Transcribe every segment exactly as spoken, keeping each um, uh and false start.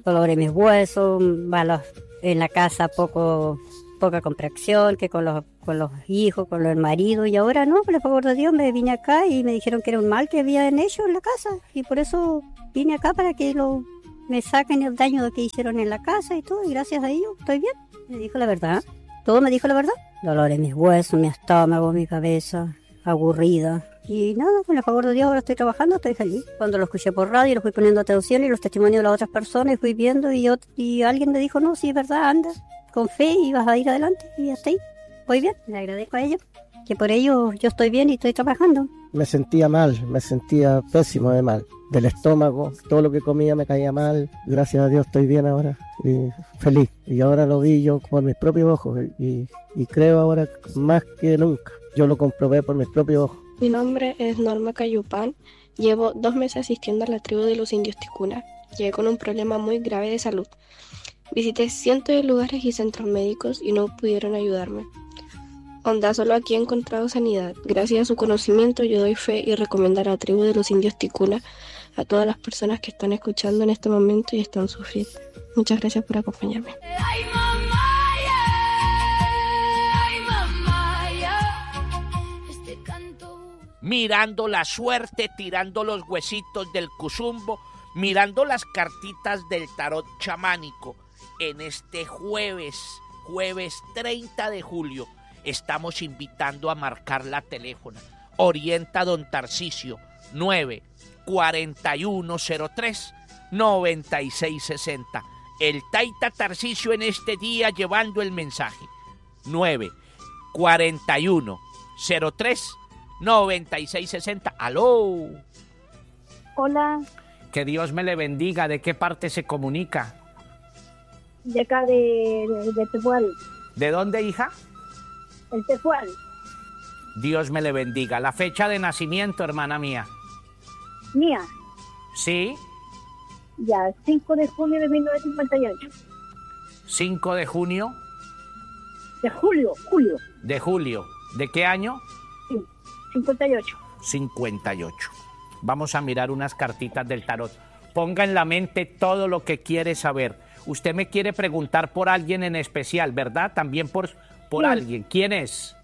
dolor en mis huesos, malos en la casa, poco poca comprensión, que con los con los hijos, con el marido, y ahora no, por el favor de Dios, me vine acá y me dijeron que era un mal que habían hecho en la casa, y por eso vine acá para que lo me saquen el daño que hicieron en la casa y todo, y gracias a ellos estoy bien. Me dijo la verdad, todo me dijo la verdad. Dolor en mis huesos, mi estómago, mi cabeza, aburrida. Y nada, con el favor de Dios ahora estoy trabajando, estoy feliz. Cuando lo escuché por radio, lo fui poniendo atención y los testimonios de las otras personas, y fui viendo y, yo, y alguien me dijo, no, sí es verdad, anda, con fe y vas a ir adelante, y hasta ahí. Voy bien, le agradezco a ellos, que por ello yo estoy bien y estoy trabajando. Me sentía mal, me sentía pésimo de mal, del estómago, todo lo que comía me caía mal. Gracias a Dios estoy bien ahora y feliz. Y ahora lo vi yo por mis propios ojos y, y creo ahora más que nunca. Yo lo comprobé por mis propios ojos. Mi nombre es Norma Cayupán. Llevo dos meses asistiendo a la tribu de los indios Ticuna. Llegué con un problema muy grave de salud. Visité cientos de lugares y centros médicos y no pudieron ayudarme. Onda, solo aquí he encontrado sanidad. Gracias a su conocimiento yo doy fe y recomiendo a la tribu de los indios Ticuna a todas las personas que están escuchando en este momento y están sufriendo. Muchas gracias por acompañarme. Ay, mamá, yeah. Ay, mamá, yeah. Este canto... Mirando la suerte, tirando los huesitos del cuzumbo, mirando las cartitas del tarot chamánico. En este jueves, jueves treinta de julio, estamos invitando a marcar la teléfono. Orienta don Tarcisio, nueve cuarenta y uno cero tres noventa y seis sesenta. El Taita Tarcisio en este día llevando el mensaje. nueve cuarenta y uno cero tres noventa y seis sesenta. ¡Aló! Hola. Que Dios me le bendiga. ¿De qué parte se comunica? De acá de, de, de Tepual. ¿De dónde, hija? El Tepual. Dios me le bendiga. La fecha de nacimiento, hermana mía. Mía. ¿Sí? Ya, cinco de junio de mil novecientos cincuenta y ocho. cinco de junio. De julio, julio. De julio. ¿De qué año? Sí, cincuenta y ocho. cincuenta y ocho. Vamos a mirar unas cartitas del tarot. Ponga en la mente todo lo que quiere saber. Usted me quiere preguntar por alguien en especial, ¿verdad? También por, por sí. alguien. ¿Quién es?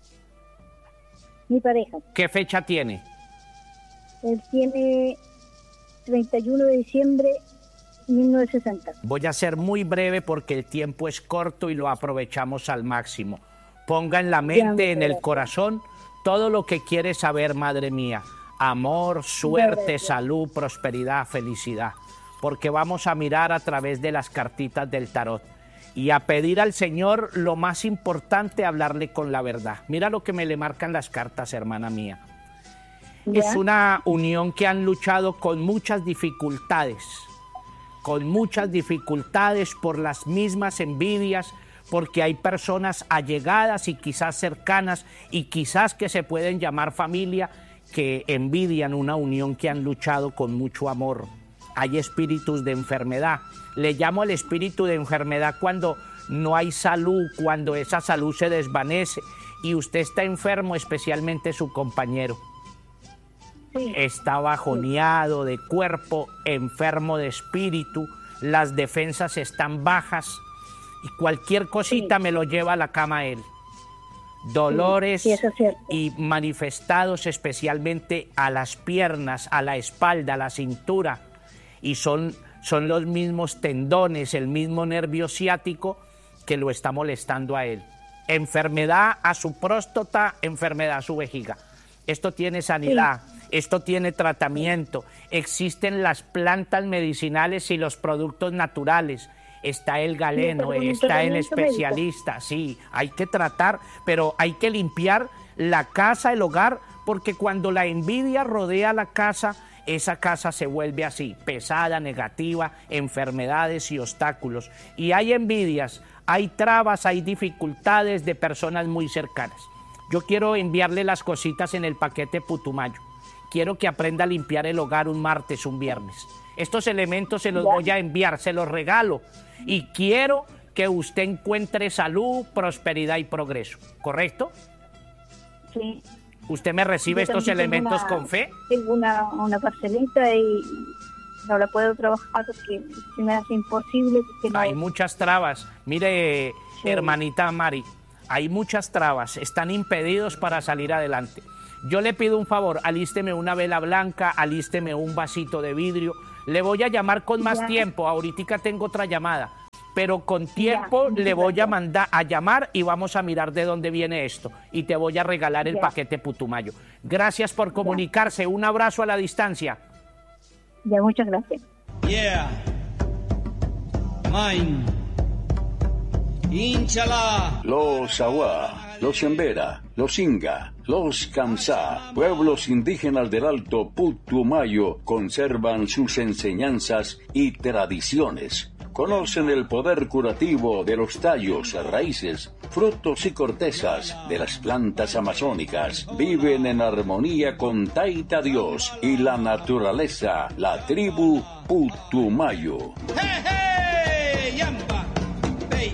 Mi pareja. ¿Qué fecha tiene? Él tiene treinta y uno de diciembre de mil novecientos sesenta. Voy a ser muy breve porque el tiempo es corto y lo aprovechamos al máximo. Ponga en la mente, ya, en el corazón, todo lo que quiere saber, madre mía. Amor, suerte, salud, prosperidad, felicidad. Porque vamos a mirar a través de las cartitas del tarot y a pedir al Señor lo más importante, hablarle con la verdad. Mira lo que me le marcan las cartas, hermana mía. ¿Ya? Es una unión que han luchado con muchas dificultades, con muchas dificultades por las mismas envidias, porque hay personas allegadas y quizás cercanas y quizás que se pueden llamar familia, que envidian una unión que han luchado con mucho amor. Hay espíritus de enfermedad. Le llamo el espíritu de enfermedad cuando no hay salud, cuando esa salud se desvanece y usted está enfermo, especialmente su compañero. Sí. Está bajoneado de cuerpo, enfermo de espíritu, las defensas están bajas y cualquier cosita sí. me lo lleva a la cama él. Dolores sí, sí, y manifestados especialmente a las piernas, a la espalda, a la cintura. Y son, son los mismos tendones, el mismo nervio ciático que lo está molestando a él. Enfermedad a su próstata, enfermedad a su vejiga. Esto tiene sanidad, sí. esto tiene tratamiento. Existen las plantas medicinales y los productos naturales. Está el galeno, sí, está el especialista. Médico. Sí, hay que tratar, pero hay que limpiar la casa, el hogar, porque cuando la envidia rodea la casa, esa casa se vuelve así, pesada, negativa, enfermedades y obstáculos. Y hay envidias, hay trabas, hay dificultades de personas muy cercanas. Yo quiero enviarle las cositas en el paquete Putumayo. Quiero que aprenda a limpiar el hogar un martes, un viernes. Estos elementos se los ya. voy a enviar, se los regalo. Y quiero que usted encuentre salud, prosperidad y progreso. ¿Correcto? Sí. ¿Usted me recibe estos elementos una, con fe? Tengo una, una parcelita y no la puedo trabajar porque se me hace imposible. Porque no... Hay muchas trabas. Mire, sí. Hermanita Mari, hay muchas trabas. Están impedidos para salir adelante. Yo le pido un favor, alísteme una vela blanca, alísteme un vasito de vidrio. Le voy a llamar con más ya. tiempo. Ahorita tengo otra llamada. Pero con tiempo ya. le voy a mandar a llamar y vamos a mirar de dónde viene esto. Y te voy a regalar el ya. paquete Putumayo. Gracias por comunicarse. Ya. Un abrazo a la distancia. Ya, muchas gracias. Yeah. Mine. Inchala. Los Awa, los Embera, los Inga, los Kamsá, pueblos indígenas del Alto Putumayo, conservan sus enseñanzas y tradiciones. Conocen el poder curativo de los tallos, raíces, frutos y cortezas de las plantas amazónicas. Viven en armonía con Taita Dios y la naturaleza, la tribu Putumayo. Hey, hey, yamba, hey.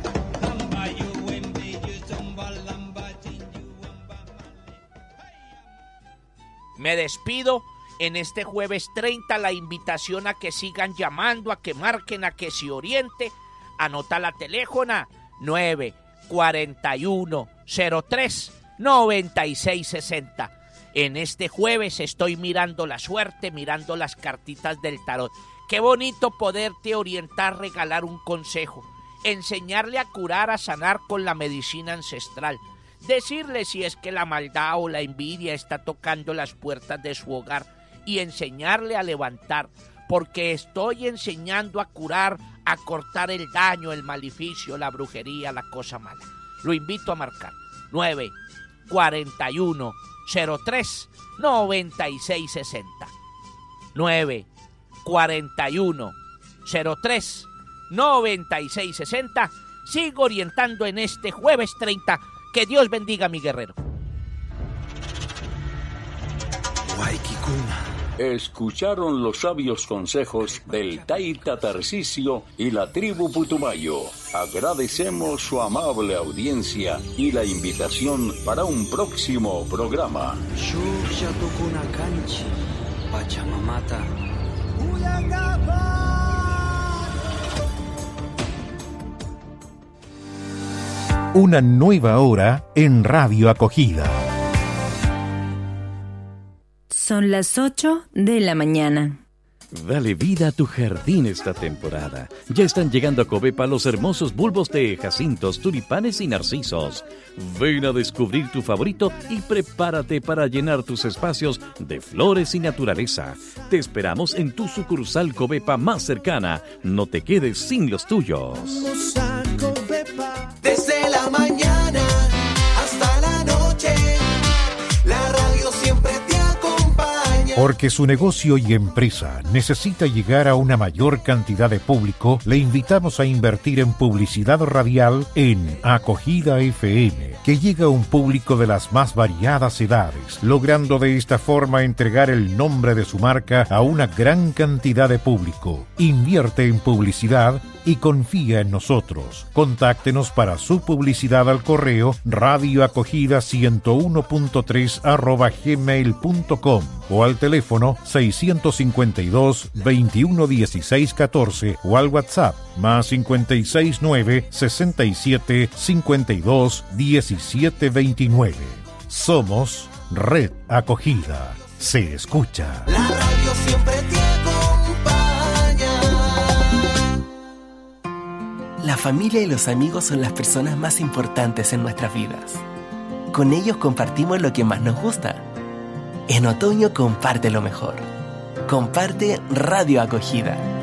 Me despido en este jueves treinta, la invitación a que sigan llamando, a que marquen, a que se oriente. Anota la teléfona nueve cuarenta y uno cero tres noventa y seis sesenta. En este jueves estoy mirando la suerte, mirando las cartitas del tarot. Qué bonito poderte orientar, regalar un consejo, enseñarle a curar, a sanar con la medicina ancestral. Decirle si es que la maldad o la envidia está tocando las puertas de su hogar y enseñarle a levantar, porque estoy enseñando a curar, a cortar el daño, el maleficio, la brujería, la cosa mala. Lo invito a marcar nueve cuarenta y uno cero tres noventa y seis sesenta. nueve cuarenta y uno cero tres noventa y seis sesenta. Sigo orientando en este jueves treinta. Que Dios bendiga a mi guerrero. Escucharon los sabios consejos del Taita Tarcisio y la tribu Putumayo. Agradecemos su amable audiencia y la invitación para un próximo programa. Una nueva hora en Radio Acogida. Son las ocho de la mañana. Dale vida a tu jardín esta temporada. Ya están llegando a Covepa los hermosos bulbos de jacintos, tulipanes y narcisos. Ven a descubrir tu favorito y prepárate para llenar tus espacios de flores y naturaleza. Te esperamos en tu sucursal Covepa más cercana. No te quedes sin los tuyos. Desde la mañana hasta la noche, la radio siempre te acompaña. Porque su negocio y empresa necesita llegar a una mayor cantidad de público, le invitamos a invertir en publicidad radial en Acogida F M, que llega a un público de las más variadas edades, logrando de esta forma entregar el nombre de su marca a una gran cantidad de público. Invierte en publicidad y confía en nosotros. Contáctenos para su publicidad al correo radioacogida ciento uno punto tres arroba gmail punto com o al teléfono seiscientos cincuenta y dos, veintiuno dieciséis catorce o al WhatsApp más cincuenta y seis nueve, sesenta y siete, cincuenta y dos, diecisiete veintinueve. Somos Red Acogida. Se escucha. La radio siempre te acompaña. La familia y los amigos son las personas más importantes en nuestras vidas. Con ellos compartimos lo que más nos gusta. En otoño comparte lo mejor. Comparte Radio Acogida.